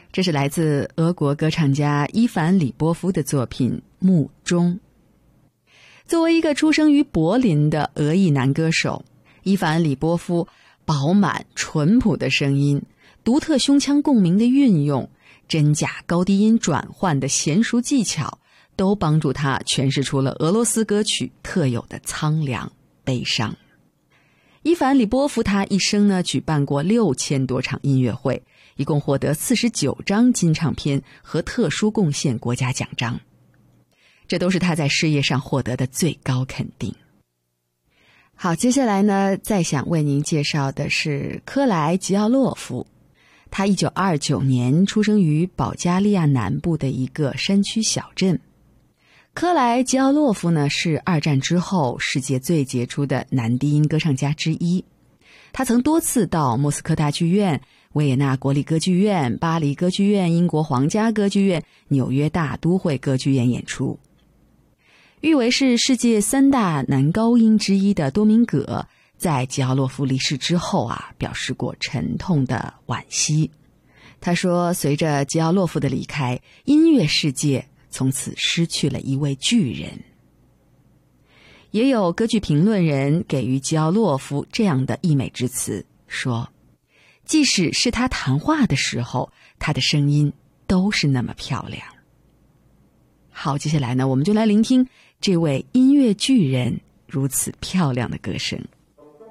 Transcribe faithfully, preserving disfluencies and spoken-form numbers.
这是来自俄国歌唱家伊凡·里波夫的作品《墓中》。作为一个出生于柏林的俄裔男歌手，伊凡·里波夫饱满淳朴的声音，独特胸腔共鸣的运用，真假高低音转换的娴熟技巧，都帮助他诠释出了俄罗斯歌曲特有的苍凉悲伤。伊凡·里波夫他一生呢举办过六千多场音乐会，一共获得四十九张金唱片和特殊贡献国家奖章，这都是他在事业上获得的最高肯定。好，接下来呢，再想为您介绍的是科莱吉奥洛夫。他一九二九年出生于保加利亚南部的一个山区小镇。科莱吉奥洛夫呢，是二战之后世界最杰出的男低音歌唱家之一。他曾多次到莫斯科大剧院、维也纳国立歌剧院、巴黎歌剧院、英国皇家歌剧院、纽约大都会歌剧院演出。誉为是世界三大男高音之一的多明戈，在吉奥洛夫离世之后啊，表示过沉痛的惋惜。他说，随着吉奥洛夫的离开，音乐世界从此失去了一位巨人。也有歌剧评论人给予吉奥洛夫这样的溢美之词，说即使是他谈话的时候，他的声音都是那么漂亮。好，接下来呢，我们就来聆听这位音乐巨人如此漂亮的歌声。